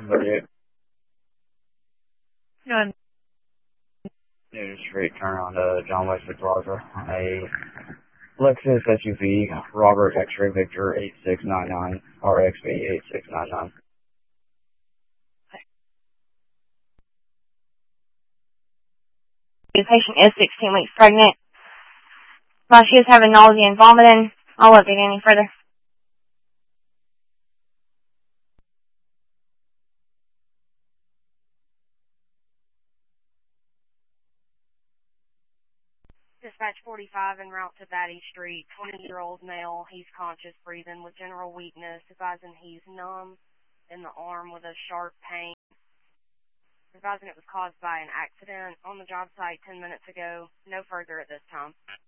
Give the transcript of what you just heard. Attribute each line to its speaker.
Speaker 1: 38.
Speaker 2: None.
Speaker 1: Newton Street, turn on to John Wesley Plaza. A Lexus SUV, Robert X-Ray Victor 8699, RXV 8699.
Speaker 2: The patient is 16 weeks pregnant. While she is having nausea and vomiting, I'll update any further.
Speaker 3: Dispatch 45 en route to Batty Street, 20-year-old male. He's conscious, breathing with general weakness, advising he's numb in the arm with a sharp pain. Advising it was caused by an accident on the job site 10 minutes ago. No further at this time.